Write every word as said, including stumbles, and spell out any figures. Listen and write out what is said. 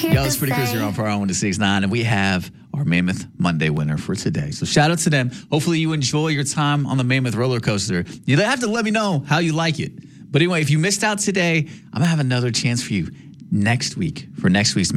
Yo, it's pretty crazy. You're on Power one to six nine, and we have our Mammoth Monday winner for today. So shout out to them. Hopefully you enjoy your time on the Mammoth roller coaster. You have to let me know how you like it. But anyway, if you missed out today, I'm going to have another chance for you next week for next week's